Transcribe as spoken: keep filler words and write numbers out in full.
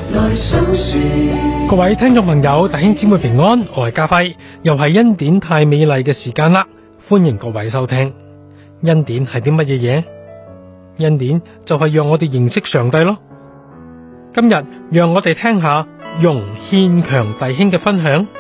來數算。 各位聽眾朋友、弟兄姊妹平安，我係家輝，又係恩典太美麗嘅時間啦，歡迎各位收聽。恩典係啲乜嘢嘢？恩典就係讓我哋認識上帝咯。今日讓我哋聽下容憲強弟兄嘅分享。